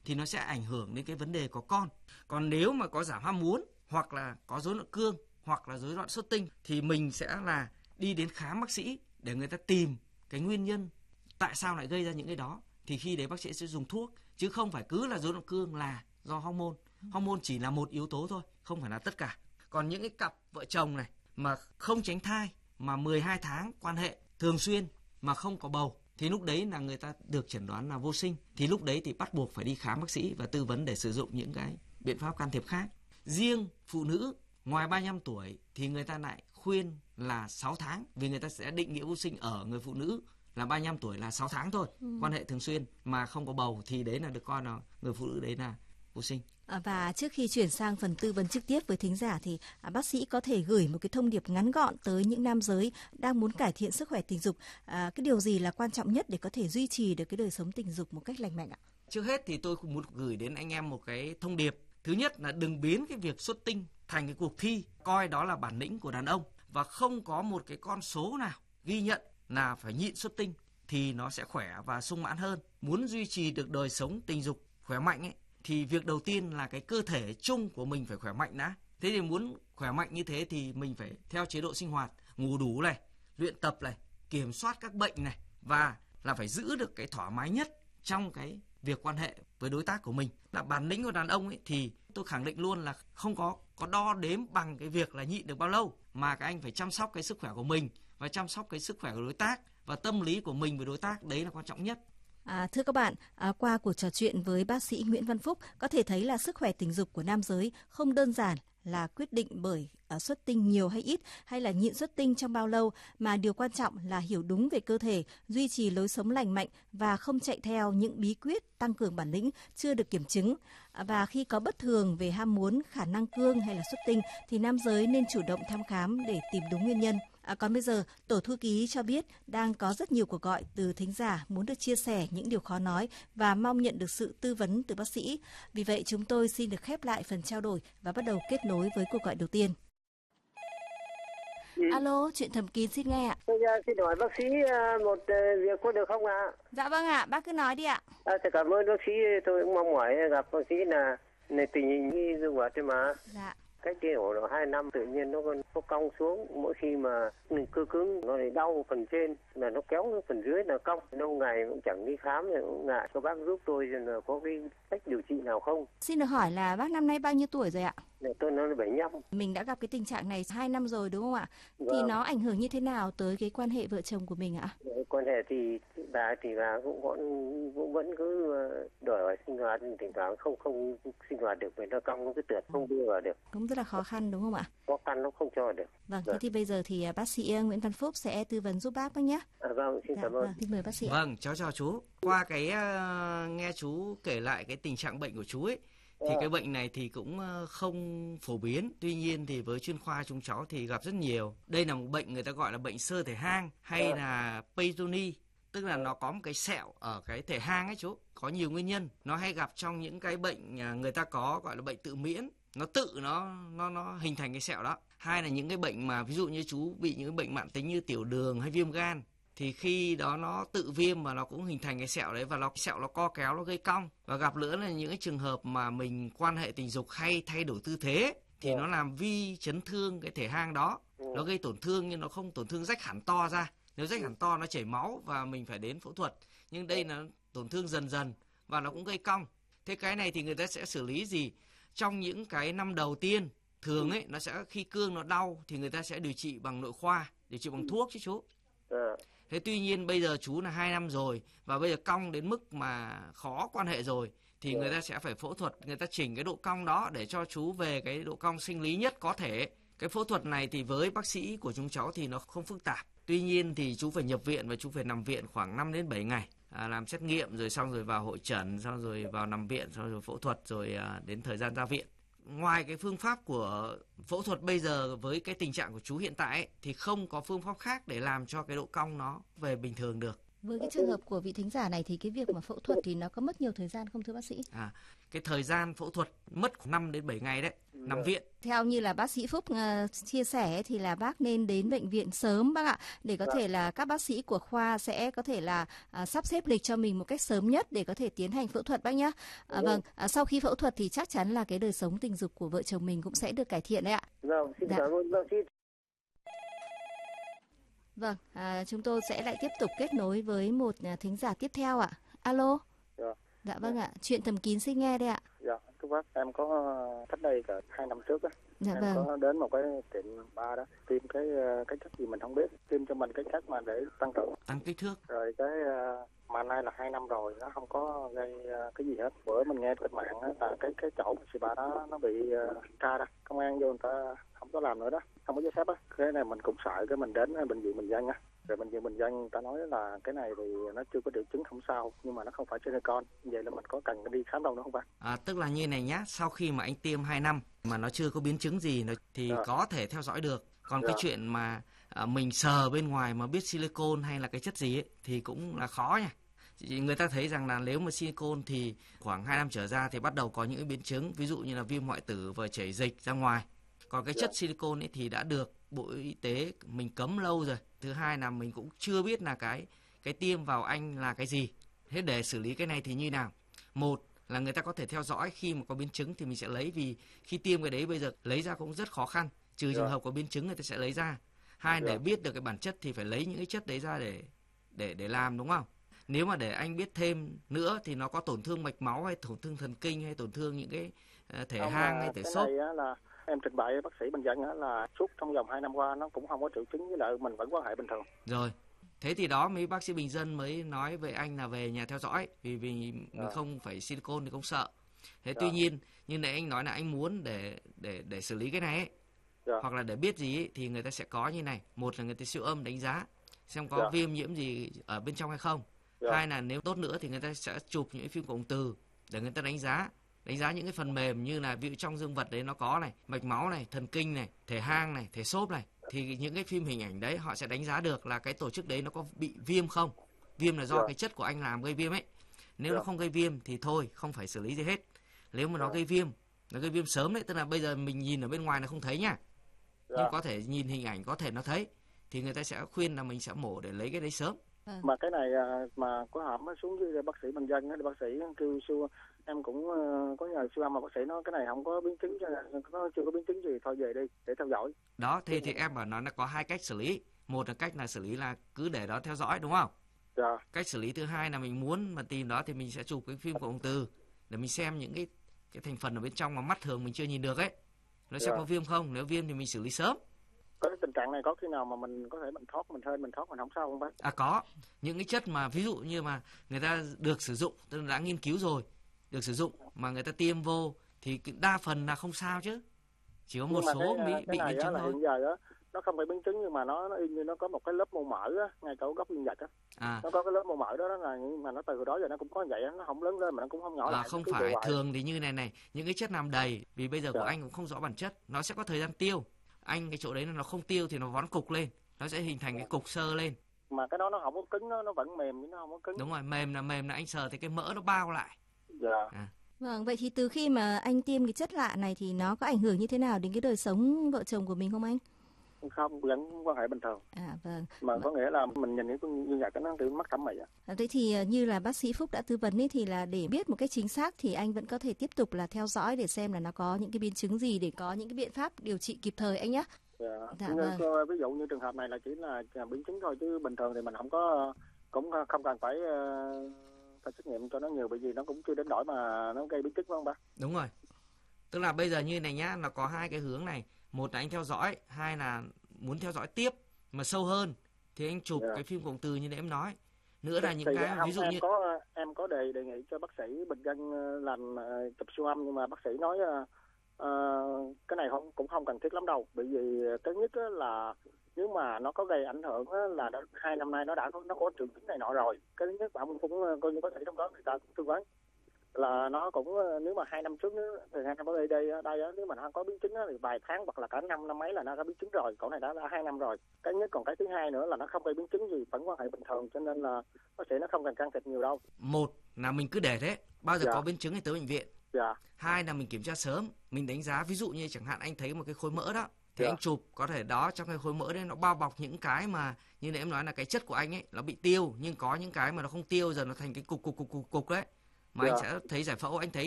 thì nó sẽ ảnh hưởng đến cái vấn đề có con. Còn nếu mà có giảm ham muốn hoặc là có rối loạn cương hoặc là rối loạn xuất tinh thì mình sẽ là đi đến khám bác sĩ để người ta tìm cái nguyên nhân tại sao lại gây ra những cái đó. Thì khi đấy bác sĩ sẽ dùng thuốc, chứ không phải cứ là rối loạn cương là do hormone. Hormone chỉ là một yếu tố thôi, không phải là tất cả. Còn những cái cặp vợ chồng này mà không tránh thai mà 12 tháng quan hệ thường xuyên mà không có bầu thì lúc đấy là người ta được chẩn đoán là vô sinh. Thì lúc đấy thì bắt buộc phải đi khám bác sĩ và tư vấn để sử dụng những cái biện pháp can thiệp khác. Riêng phụ nữ ngoài 35 tuổi thì người ta lại khuyên là 6 tháng, vì người ta sẽ định nghĩa vô sinh ở người phụ nữ là 35 tuổi là 6 tháng thôi, quan hệ thường xuyên mà không có bầu thì đấy là được coi là người phụ nữ đấy là vô sinh. Và trước khi chuyển sang phần tư vấn trực tiếp với thính giả thì bác sĩ có thể gửi một cái thông điệp ngắn gọn tới những nam giới đang muốn cải thiện sức khỏe tình dục. Cái điều gì là quan trọng nhất để có thể duy trì được cái đời sống tình dục một cách lành mạnh ạ? Trước hết thì tôi cũng muốn gửi đến anh em một cái thông điệp. Thứ nhất là đừng biến cái việc xuất tinh thành cái cuộc thi, coi đó là bản lĩnh của đàn ông, và không có một cái con số nào ghi nhận là phải nhịn xuất tinh thì nó sẽ khỏe và sung mãn hơn. Muốn duy trì được đời sống tình dục khỏe mạnh ấy, thì việc đầu tiên là cái cơ thể chung của mình phải khỏe mạnh đã. Thế thì muốn khỏe mạnh như thế thì mình phải theo chế độ sinh hoạt, ngủ đủ này, luyện tập này, kiểm soát các bệnh này, và là phải giữ được cái thoải mái nhất trong cái việc quan hệ với đối tác của mình. Là bản lĩnh của đàn ông ấy thì tôi khẳng định luôn là không có đo đếm bằng cái việc là nhịn được bao lâu, mà các anh phải chăm sóc cái sức khỏe của mình và chăm sóc cái sức khỏe của đối tác, và tâm lý của mình với đối tác, đấy là quan trọng nhất. Thưa các bạn, qua cuộc trò chuyện với bác sĩ Nguyễn Văn Phúc, có thể thấy là sức khỏe tình dục của nam giới không đơn giản là quyết định bởi xuất tinh nhiều hay ít, hay là nhịn xuất tinh trong bao lâu, mà điều quan trọng là hiểu đúng về cơ thể, duy trì lối sống lành mạnh và không chạy theo những bí quyết tăng cường bản lĩnh chưa được kiểm chứng. Và khi có bất thường về ham muốn, khả năng cương hay là xuất tinh thì nam giới nên chủ động thăm khám để tìm đúng nguyên nhân. Còn bây giờ, tổ thư ký cho biết đang có rất nhiều cuộc gọi từ thính giả muốn được chia sẻ những điều khó nói và mong nhận được sự tư vấn từ bác sĩ. Vì vậy, chúng tôi xin được khép lại phần trao đổi và bắt đầu kết nối với cuộc gọi đầu tiên. Alo, chuyện thầm kín xin nghe ạ. Tôi xin hỏi bác sĩ một việc có được không ạ? Dạ vâng ạ, bác cứ nói đi ạ. Cảm ơn bác sĩ, tôi cũng mong mỏi gặp bác sĩ là tình hình như dương vật mà. Dạ. Cách đây khoảng 2 năm tự nhiên nó cong xuống, mỗi khi mà cơ cứng nó lại đau phần trên là nó kéo phần dưới là cong. Lâu ngày cũng chẳng đi khám thì cũng ngại, các bác giúp tôi là có cái cách điều trị nào không? Xin được hỏi là bác năm nay bao nhiêu tuổi rồi ạ? Tôi nói là 75. Mình đã gặp cái tình trạng này 2 năm rồi đúng không ạ? Vâng. Thì nó ảnh hưởng như thế nào tới cái quan hệ vợ chồng của mình ạ? Quan hệ thì bà cũng vẫn cứ đòi hỏi sinh hoạt, thỉnh thoảng không sinh hoạt được, vì nó cong nó cứ trượt không đưa vào được. Cũng rất là khó khăn đúng không ạ? Khó khăn nó không cho được. Vâng, thế thì bây giờ thì bác sĩ Nguyễn Văn Phúc sẽ tư vấn giúp bác nhé. Vâng, xin cảm ơn. Vâng, xin mời bác sĩ. Vâng, cháu chào chú. Qua cái nghe chú kể lại cái tình trạng bệnh của chú ấy, thì cái bệnh này thì cũng không phổ biến. Tuy nhiên thì với chuyên khoa chúng cháu thì gặp rất nhiều. Đây là một bệnh người ta gọi là bệnh xơ thể hang hay là Peyronie, tức là nó có một cái sẹo ở cái thể hang ấy chú. Có nhiều nguyên nhân. Nó hay gặp trong những cái bệnh người ta có gọi là bệnh tự miễn. Nó tự nó hình thành cái sẹo đó. Hai là những cái bệnh mà ví dụ như chú bị những cái bệnh mãn tính như tiểu đường hay viêm gan, thì khi đó nó tự viêm mà nó cũng hình thành cái sẹo đấy, và sẹo nó co kéo, nó gây cong. Và gặp nữa là những cái trường hợp mà mình quan hệ tình dục hay thay đổi tư thế thì nó làm vi chấn thương cái thể hang đó. Nó gây tổn thương nhưng nó không tổn thương rách hẳn to ra. Nếu rách hẳn to nó chảy máu và mình phải đến phẫu thuật. Nhưng đây là tổn thương dần dần và nó cũng gây cong. Thế cái này thì người ta sẽ xử lý gì? Trong những cái năm đầu tiên thường ấy, nó sẽ khi cương nó đau thì người ta sẽ điều trị bằng nội khoa, điều trị bằng thuốc chứ chú. Thế tuy nhiên bây giờ chú là 2 năm rồi và bây giờ cong đến mức mà khó quan hệ rồi thì người ta sẽ phải phẫu thuật, người ta chỉnh cái độ cong đó để cho chú về cái độ cong sinh lý nhất có thể. Cái phẫu thuật này thì với bác sĩ của chúng cháu thì nó không phức tạp. Tuy nhiên thì chú phải nhập viện và chú phải nằm viện khoảng 5 đến 7 ngày. Làm xét nghiệm rồi xong rồi vào hội chẩn, xong rồi vào nằm viện, xong rồi phẫu thuật, rồi đến thời gian ra viện. Ngoài cái phương pháp của phẫu thuật bây giờ với cái tình trạng của chú hiện tại ấy, thì không có phương pháp khác để làm cho cái độ cong nó về bình thường được. Với cái trường hợp của vị thính giả này thì cái việc mà phẫu thuật thì nó có mất nhiều thời gian không thưa bác sĩ? Cái thời gian phẫu thuật mất 5 đến 7 ngày đấy, nằm viện. Theo như là bác sĩ Phúc chia sẻ thì là bác nên đến bệnh viện sớm bác ạ, để có thể là các bác sĩ của khoa sẽ có thể là sắp xếp lịch cho mình một cách sớm nhất để có thể tiến hành phẫu thuật bác nhé. Vâng, sau khi phẫu thuật thì chắc chắn là cái đời sống tình dục của vợ chồng mình cũng sẽ được cải thiện đấy ạ. Vâng, xin cảm ơn bác sĩ. Vâng, chúng tôi sẽ lại tiếp tục kết nối với một thính giả tiếp theo ạ. Alo. Dạ vâng ạ, chuyện thầm kín xin nghe đây ạ. Dạ, thưa bác, em có cách đây cả 2 năm trước á, em có đến một cái tiệm bar đó, tiêm cái chất gì mình không biết, tiêm cho mình cái chất mà để tăng trưởng, tăng kích thước. Rồi cái mà nay là 2 năm rồi, nó không có gây cái gì hết. Bữa mình nghe trên mạng á, là cái chỗ spa đó nó bị tra đó, công an vô người ta không có làm nữa đó, không có giấy phép á. Cái này mình cũng sợ, cái mình đến bệnh viện Bình Dân á. Rồi bệnh viện Bình Dân người ta nói là cái này thì nó chưa có triệu chứng không sao, nhưng mà nó không phải silicon. Vậy là mình có cần đi khám đâu nữa không bác? Tức là như này nhá, sau khi mà anh tiêm 2 năm mà nó chưa có biến chứng gì thì có thể theo dõi được. Còn cái chuyện mà mình sờ bên ngoài mà biết silicon hay là cái chất gì ấy, thì cũng là khó nha. Người ta thấy rằng là nếu mà silicon thì khoảng 2 năm trở ra thì bắt đầu có những biến chứng, ví dụ như là viêm hoại tử và chảy dịch ra ngoài. Còn cái chất silicon ấy thì đã được Bộ Y tế mình cấm lâu rồi. Thứ hai là mình cũng chưa biết là cái tiêm vào anh là cái gì. Thế để xử lý cái này thì như nào? Một là người ta có thể theo dõi, khi mà có biến chứng thì mình sẽ lấy, vì khi tiêm cái đấy bây giờ lấy ra cũng rất khó khăn, trừ trường hợp có biến chứng người ta sẽ lấy ra. Hai, để biết được cái bản chất thì phải lấy những cái chất đấy ra để làm, đúng không? Nếu mà để anh biết thêm nữa thì nó có tổn thương mạch máu hay tổn thương thần kinh hay tổn thương những cái thể hang hay thể xốp. Cái này là em trình bày với bác sĩ Bình Dân là suốt trong vòng 2 năm qua nó cũng không có triệu chứng, với lại mình vẫn quan hệ bình thường. Rồi, thế thì đó mấy bác sĩ Bình Dân mới nói với anh là về nhà theo dõi, vì mình không phải silicon thì không sợ. Thế tuy nhiên như nãy anh nói là anh muốn để xử lý cái này ấy, hoặc là để biết gì ấy, thì người ta sẽ có như này. Một là người ta siêu âm đánh giá xem có viêm nhiễm gì ở bên trong hay không. Hai là nếu tốt nữa thì người ta sẽ chụp những phim cộng từ để người ta đánh giá những cái phần mềm như là ví dụ trong dương vật đấy nó có này, mạch máu này, thần kinh này, thể hang này, thể xốp này, thì những cái phim hình ảnh đấy họ sẽ đánh giá được là cái tổ chức đấy nó có bị viêm không. Viêm là do cái chất của anh làm gây viêm ấy. Nếu nó không gây viêm thì thôi, không phải xử lý gì hết. Nếu mà nó gây viêm sớm đấy, tức là bây giờ mình nhìn ở bên ngoài là không thấy nhá, nhưng có thể nhìn hình ảnh có thể nó thấy, thì người ta sẽ khuyên là mình sẽ mổ để lấy cái đấy sớm. Mà cái này mà có hỏng xuống dưới bác sĩ Bình Dân, bác sĩ kêu siêu, em cũng có nhờ siêu âm mà bác sĩ nói cái này không có biến chứng, nó chưa có biến chứng gì, thôi về đi để theo dõi. Đó, thì em bảo nó có hai cách xử lý. Một là cách là xử lý là cứ để đó theo dõi, đúng không? Cách xử lý thứ hai là mình muốn mà tìm đó thì mình sẽ chụp cái phim cộng từ để mình xem những cái thành phần ở bên trong mà mắt thường mình chưa nhìn được ấy, nó sẽ có viêm không. Nếu viêm thì mình xử lý sớm. Có cái tình trạng này có khi nào mà mình có thể mình thoát mình không sao không bác? Có những cái chất mà ví dụ như mà người ta được sử dụng, tức là đã nghiên cứu rồi, được sử dụng mà người ta tiêm vô thì đa phần là không sao chứ, chỉ có một số bị biến chứng thôi. Hiện giờ đó, nó không phải biến chứng nhưng mà nó y như nó có một cái lớp mô mỡ á, ngay chỗ gốc dương vật á. Nó có cái lớp mô mỡ đó là, nhưng mà nó từ đó giờ nó cũng có vậy á, nó không lớn lên mà nó cũng không nhỏ lại. Không phải thường thì như này những cái chất làm đầy, vì bây giờ của anh cũng không rõ bản chất, nó sẽ có thời gian tiêu. Anh cái chỗ đấy nó không tiêu thì nó vón cục lên, nó sẽ hình thành cái cục xơ lên. Mà cái đó nó không có cứng, nó vẫn mềm chứ nó không có cứng. Đúng rồi, mềm là anh sờ thì cái mỡ nó bao lại. Vâng, vậy thì từ khi mà anh tiêm cái chất lạ này thì nó có ảnh hưởng như thế nào đến cái đời sống vợ chồng của mình không anh? Không, vẫn quan hệ bình thường. Vâng. Mà có nghĩa là mình nhìn những con dương vật nó kiểu mắt thẩm mỹ. Thế thì như là bác sĩ Phúc đã tư vấn ấy, thì là để biết một cách chính xác thì anh vẫn có thể tiếp tục là theo dõi để xem là nó có những cái biến chứng gì để có những cái biện pháp điều trị kịp thời anh nhé. Vâng. Ví dụ như trường hợp này là chỉ là biến chứng thôi, chứ bình thường thì mình cũng không cần phải xét nghiệm cho nó nhiều, bởi vì nó cũng chưa đến nỗi mà nó gây biến chứng, phải không bác? Đúng rồi. Tức là bây giờ như này nhá, nó có hai cái hướng này. Một là anh theo dõi, hai là muốn theo dõi tiếp mà sâu hơn thì anh chụp cái phim cộng từ như em nói. Nữa là những cái ví dụ như em có đề nghị cho bác sĩ Bình Dân làm chụp siêu âm, nhưng mà bác sĩ nói cái này cũng không cần thiết lắm đâu, bởi vì cái nhất là nếu mà nó có gây ảnh hưởng là 2 năm nay nó có triệu chứng này nọ rồi. Cái thứ nhất mà ông cũng coi như bác sĩ trong đó người ta cũng tư vấn là nó cũng, nếu mà 2 năm trước từ 2 năm ở đây nếu mà nó không có biến chứng thì vài tháng hoặc là cả năm mấy là nó có biến chứng rồi. Còn này đã 2 năm rồi. Cái nhất, còn cái thứ hai nữa là nó không gây biến chứng gì, vẫn quan hệ bình thường, cho nên là bác sĩ nó không cần can thiệp nhiều đâu. Một là mình cứ để thế, bao giờ có biến chứng thì tới bệnh viện. Hai là mình kiểm tra sớm, mình đánh giá, ví dụ như chẳng hạn anh thấy một cái khối mỡ đó, thì anh chụp, có thể đó trong cái khối mỡ đấy nó bao bọc những cái mà như nãy em nói là cái chất của anh ấy nó bị tiêu, nhưng có những cái mà nó không tiêu, giờ nó thành cái cục đấy, mà anh sẽ thấy giải phẫu, anh thấy